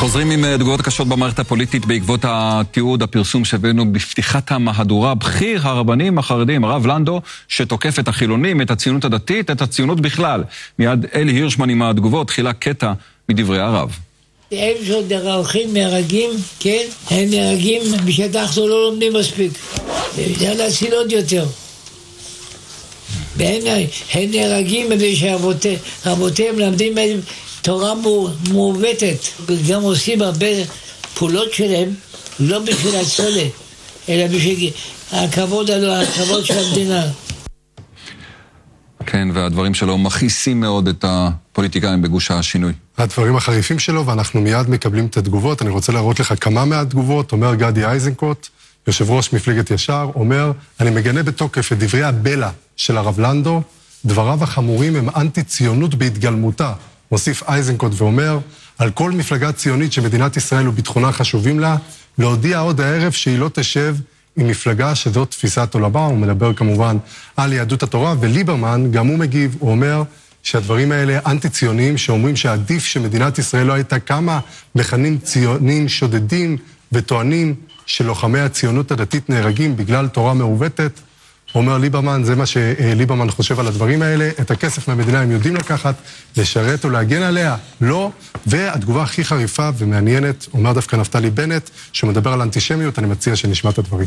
חוזרים עם תגובות הקשות במערכת הפוליטית בעקבות התיעוד, הפרסום שהבאנו בפתיחת המהדורה. בכיר הרבנים החרדים, הרב לנדו, שתוקף את החילונים, את הציונות הדתית, את הציונות בכלל. מיד אלי הירשמן עם התגובות, תחילה קטע מדברי הרב. הם שעוד הולכים נהרגים, כן? הם נהרגים בשטח זו לא לומדים מספיק. זה להציל עוד יותר. הם נהרגים בזה שרבותיהם למדים תורה מעוותת, וגם עושים הרבה פעולות שלהם, לא בשביל הצולה, אלא בשביל הכבוד של המדינה. כן, והדברים שלו מכעיסים מאוד את הפוליטיקאים בגוש השינוי. הדברים החריפים שלו, ואנחנו מיד מקבלים את התגובות. אני רוצה להראות לך כמה מהתגובות. אומר גדי איזנקוט, יושב ראש מפלגת ישר, אומר, אני מגנה בתוקף את דברי הבלע של הרב לנדו, דבריו החמורים הם אנטי-ציונות בהתגלמותה. מוסיף איזנקוט ואומר, על כל מפלגה ציונית שמדינת ישראל וביטחונה חשובים לה, להודיע עוד הערב שהיא לא תשב עם מפלגה שזאת תפיסת עולמה. הוא מדבר כמובן על יהדות התורה, וליברמן גם הוא מגיב, הוא אומר שהדברים האלה אנטי-ציוניים, שאומרים שעדיף שמדינת ישראל לא הייתה כמה מכנים ציונים שודדים וטוענים שלוחמי הציונות הדתית נהרגים בגלל תורה מעוותת. אומר ליברמן, זה מה שליברמן חושב על הדברים האלה, את הכסף מהמדינה הם יודעים לקחת, לשרת או להגן עליה, לא. והתגובה הכי חריפה ומעניינת, אומר דווקא נפתלי בנט, שמדבר על אנטישמיות, אני מציע שנשמע את הדברים.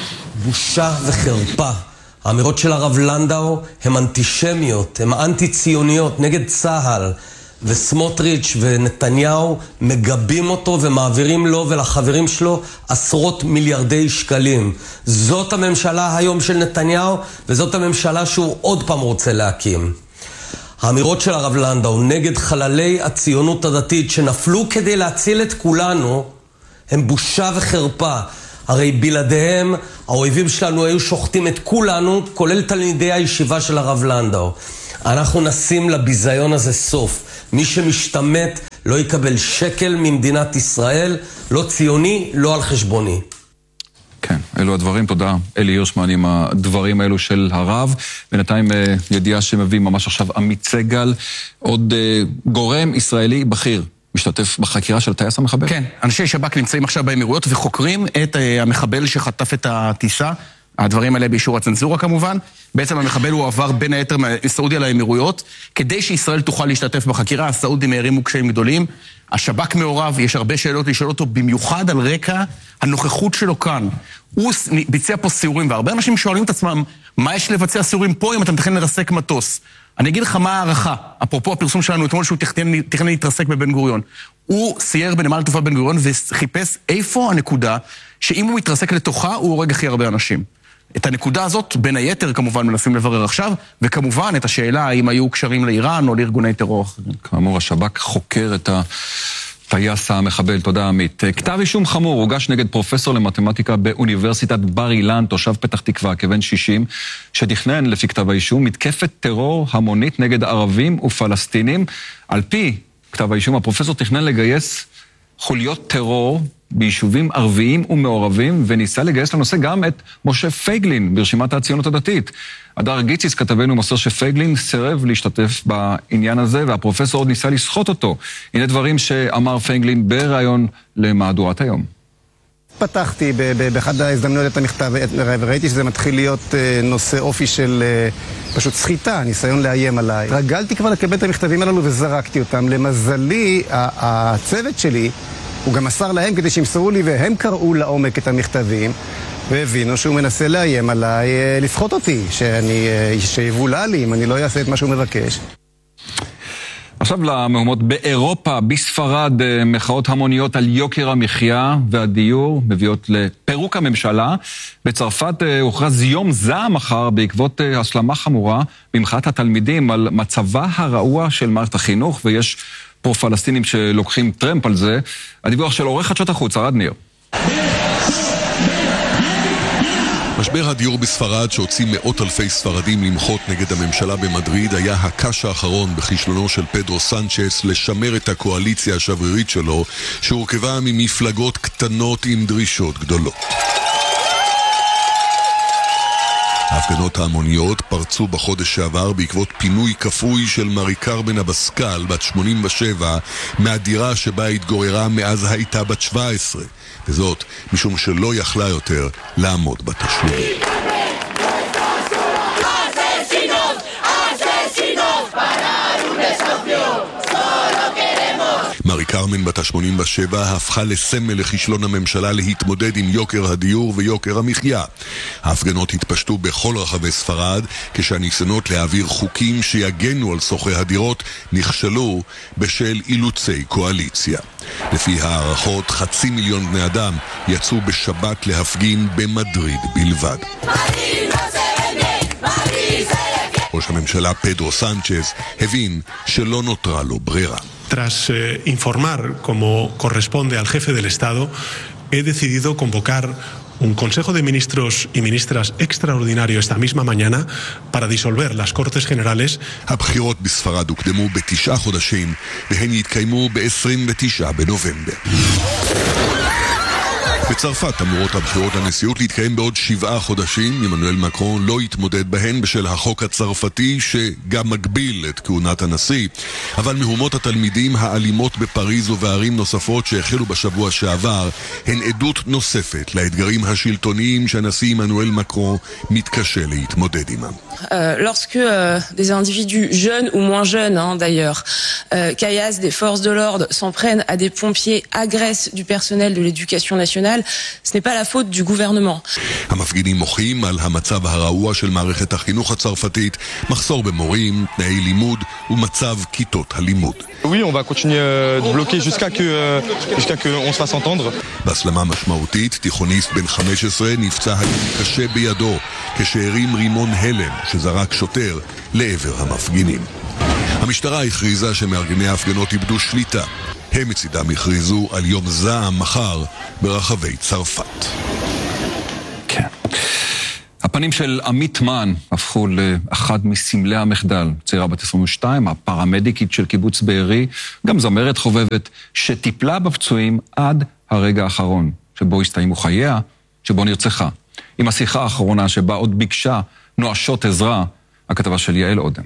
בושה וחרפה. האמירות של הרב לנדאו הם אנטישמיות, הם אנטי-ציוניות, נגד צהל. וסמוטריץ' ונתניהו מגבים אותו ומעבירים לו ולחברים שלו עשרות מיליארדי שקלים. זאת הממשלה היום של נתניהו, וזאת הממשלה שהוא עוד פעם רוצה להקים. האמירות של הרב לנדאו נגד חללי הציונות הדתית שנפלו כדי להציל את כולנו, הם בושה וחרפה. הרי בלעדיהם האויבים שלנו היו שוחטים את כולנו, כולל תלמידי הישיבה של הרב לנדאו. אנחנו נשים לביזיון הזה סוף. מי שמשתמט לא יקבל שקל ממדינת ישראל, לא ציוני, לא על חשבוני. כן, אלו הדברים. תודה אלי הירשמן עם הדברים האלו של הרב. בינתיים ידיעה שמביא ממש עכשיו עמית סגל, עוד גורם ישראלי בכיר משתתף בחקירה של טייס המחבל. כן, אנשי שב"כ נמצאים עכשיו באמירויות וחוקרים את המחבל שחטף את הטיסה. הדברים האלה באישור הצנזורה כמובן. בעצם המחבל הוא עבר בין היתר מסעודיה לאמירויות, כדי שישראל תוכל להשתתף בחקירה. הסעודים הערימו קשיים גדולים, השב"כ מעורב, יש הרבה שאלות לשאול אותו, במיוחד על רקע הנוכחות שלו כאן. הוא ביצע פה סיורים, והרבה אנשים שואלים את עצמם, מה יש לבצע סיורים פה אם אתה מתכנן לרסק מטוס? אני אגיד לך מה הערכה, אפרופו הפרסום שלנו אתמול שהוא תכנן להתרסק בבן גוריון. הוא סייר בנמל התעופה בן גוריון וחיפש איפה הנקודה שאם הוא מתרסק לתוכה הוא הורג הכי הרבה אנשים. את הנקודה הזאת, בין היתר, כמובן, מנסים לברר עכשיו, וכמובן, את השאלה האם היו קשרים לאיראן או לארגוני טרור. כאמור, השב"כ חוקר את הטייס המחבל. תודה, עמית. כתב אישום חמור הוגש נגד פרופסור למתמטיקה באוניברסיטת בר אילן, תושב פתח תקווה, כבן 60, שתכנן לפי כתב האישום מתקפת טרור המונית נגד ערבים ופלסטינים. על פי כתב האישום, הפרופסור תכנן לגייס חוליות טרור ביישובים ערביים ומעורבים, וניסה לגייס לנושא גם את משה פייגלין ברשימת הציונות הדתית. הדר גיציס כתבנו מסר שפייגלין סירב להשתתף בעניין הזה, והפרופסור עוד ניסה לסחוט אותו. הנה דברים שאמר פייגלין בראיון למהדורת היום. פתחתי באחד ההזדמנויות את המכתב וראיתי שזה מתחיל להיות נושא אופי של פשוט סחיטה, ניסיון לאיים עליי. רגלתי כבר לקבל את המכתבים הללו וזרקתי אותם. למזלי, הצוות שלי הוא גם מסר להם כדי שימסרו לי, והם קראו לעומק את המכתבים והבינו שהוא מנסה לאיים עליי, לסחוט אותי, שיבולע לי אם אני לא אעשה את מה שהוא מבקש. עכשיו למהומות באירופה, בספרד, מחאות המוניות על יוקר המחיה והדיור מביאות לפירוק הממשלה. בצרפת הוכרז יום זעם מחר בעקבות השלמה חמורה במחאת התלמידים על מצבה הרעוע של מערכת החינוך, ויש פה פלסטינים שלוקחים טרמפ על זה. הדיווח של עורך חדשות החוץ, ערד ניר. משבר הדיור בספרד שהוציא מאות אלפי ספרדים למחות נגד הממשלה במדריד היה הקש האחרון בכישלונו של פדרו סנצ'ס לשמר את הקואליציה השברירית שלו, שהורכבה ממפלגות קטנות עם דרישות גדולות. ההפגנות ההמוניות פרצו בחודש שעבר בעקבות פינוי כפוי של מרי קרמן אבסקל, בת 87, מהדירה שבה התגוררה מאז הייתה בת 17, וזאת משום שלא יכלה יותר לעמוד בתשלומים. מרי קרמן בת ה-87 הפכה לסמל לכישלון הממשלה להתמודד עם יוקר הדיור ויוקר המחיה. ההפגנות התפשטו בכל רחבי ספרד כשהניסיונות להעביר חוקים שיגנו על שוכרי הדירות נכשלו בשל אילוצי קואליציה. לפי הערכות 500,000 בני אדם יצאו בשבת להפגין במדריד בלבד. ראש הממשלה פדרו סנצ'ס הבין שלא נותרה לו ברירה. Tras informar como corresponde al jefe del Estado, he decidido convocar un Consejo de Ministros y Ministras extraordinario esta misma mañana para disolver las Cortes Generales. הבחירות בספרד הוקדמו ב9 חודשים והן יתקיימו ב-29 בנובמבר. בצרפת אמורות הבחירות לנשיאות להתקיים בעוד 7 חודשים. עמנואל מקרון לא יתמודד בהן בשל החוק הצרפתי שגם מגביל את כהונת הנשיא. אבל מהומות התלמידים האלימות בפריז ובערים נוספות שהחלו בשבוע שעבר הן עדות נוספת לאתגרים השלטוניים שהנשיא עמנואל מקרון מתקשה להתמודד עימם. Lorsque des individus jeunes ou moins jeunes d'ailleurs caillassent des forces de l'ordre, s'en prennent à des pompiers, agressent du personnel de l'éducation nationale, ce n'est pas la faute du gouvernement. המפגינים מוחים על המצב הרעוע של מערכת החינוך הצרפתית, מחסור במורים, תנאי לימוד ומצב כיתות הלימוד. Oui, on va continuer de bloquer jusqu'à que on se fasse entendre. בהסלמה משמעותית, תיכוניסט בן 15 נפצע היום קשה בידו כשהרים רימון הלם שזרק שוטר לעבר המפגינים. המשטרה הכריזה שמארגני ההפגנות איבדו שליטה. הם מצידם הכריזו על יום זעם מחר ברחבי צרפת. כן. הפנים של עמית מן הפכו לאחד מסמלי המחדל. צעירה בת 22, הפרמדיקית של קיבוץ בארי, גם זמרת חובבת שטיפלה בפצועים עד הרגע האחרון, שבו הסתיימו חייה, שבו נרצחה. עם השיחה האחרונה שבה עוד ביקשה נואשות עזרה, הכתבה של יעל אודם.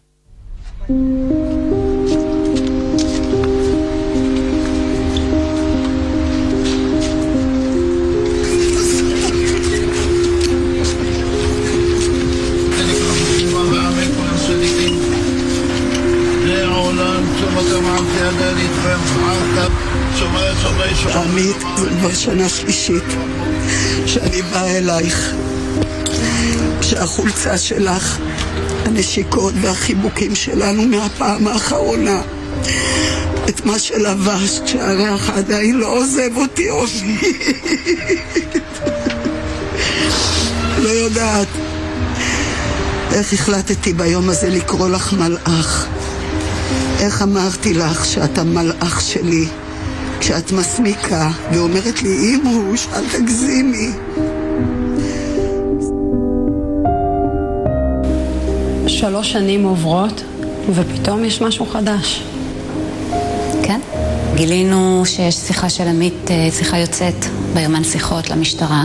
עמית, זו כבר שנה שלישית שאני באה אלייך, שהחולצה שלך, הנשיקות והחיבוקים שלנו מהפעם האחרונה, את מה שלבשת, שהריח עדיין לא עוזב אותי עובית. לא יודעת איך החלטתי ביום הזה לקרוא לך מלאך. איך אמרתי לך שאת המלאך שלי כשאת מסמיקה ואומרת לי אימוש, אל תגזימי. שלוש שנים עוברות ופתאום יש משהו חדש. כן? גילינו שיש שיחה של עמית, שיחה יוצאת ביומן שיחות למשטרה.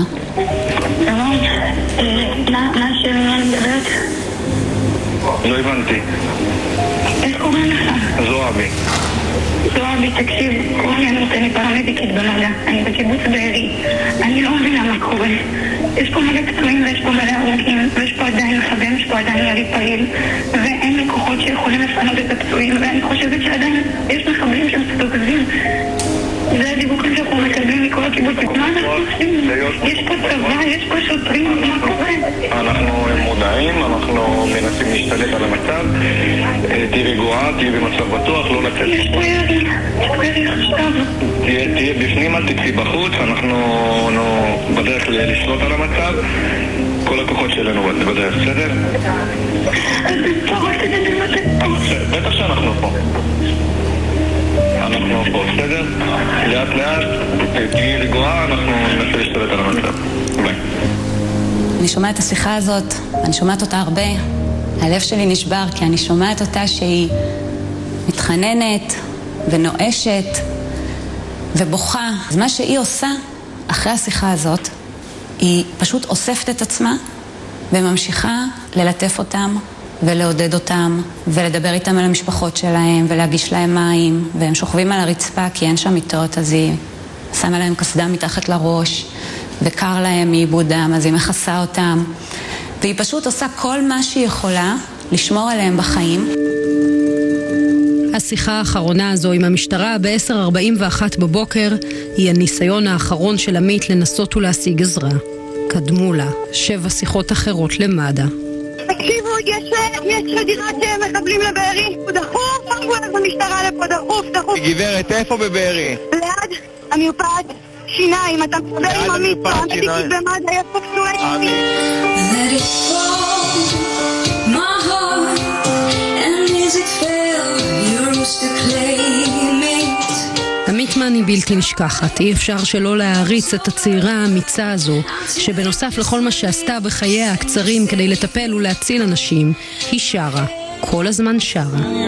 מה שאני מדברת? לא הבנתי. איך קוראים לך? זועבי. זועבי, תקשיב, אני פרמדיקית במדע, אני בקיבוץ בארי. אני לא מבינה מה קורה. יש פה מלא פצועים ויש פה מלא הרוגים, ויש פה עדיין מחבל, יש פה עדיין ירי פעיל, ואין לקוחות שיכולים לפנות את הפצועים, ואני חושבת שעדיין יש מחבלים שמסתובבים. זה הדיווחים שאנחנו מקבלים מכל הקיבוץ. מה אנחנו עושים? יש פה צבא, יש פה שוטרים, מה קורה? אנחנו מודעים, אנחנו מנסים להשתלט על המצב. תהי רגועה, תהי במצב בטוח, לא לצאת. יש פה ירי, עכשיו. תהיה בפנים, אל תצאי בחוץ, אנחנו בדרך לשלוט על המצב. כל הכוחות שלנו בדרך, בסדר? אז פה, רק תגיד לי מה זה פה. בטח שאנחנו פה. אנחנו פה, בסדר? לאט לאט, תהיי רגועה, אנחנו ננסה להשתלט על המצב. ביי. אני שומעת את השיחה הזאת, אני שומעת אותה הרבה. הלב שלי נשבר כי אני שומעת אותה שהיא מתחננת ונואשת ובוכה. אז מה שהיא עושה אחרי השיחה הזאת, היא פשוט אוספת את עצמה וממשיכה ללטף אותם ולעודד אותם ולדבר איתם על המשפחות שלהם ולהגיש להם מים, והם שוכבים על הרצפה כי אין שם מיטות, אז היא שמה להם קסדה מתחת לראש וקר להם מאיבוד דם, אז היא מכסה אותם, והיא פשוט עושה כל מה שהיא יכולה לשמור עליהם בחיים. השיחה האחרונה הזו עם המשטרה ב-10:41 בבוקר היא הניסיון האחרון של עמית לנסות ולהשיג עזרה. קדמו לה 7 שיחות אחרות למד"א. תקשיבו, יש חדירת מחבלים לבארי. דחוף, תחבו במשטרה לפה, דחוף. גברת, איפה בבארי? ליד המרפאת שיניים, אתה מדבר עם עמית, המדיקית במד"א, יש פה פצועי שיניים. עמית מני בלתי נשכחת, אי אפשר שלא להעריץ את הצעירה האמיצה הזו, שבנוסף לכל מה שעשתה בחייה הקצרים כדי לטפל ולהציל אנשים, היא שרה, כל הזמן שרה.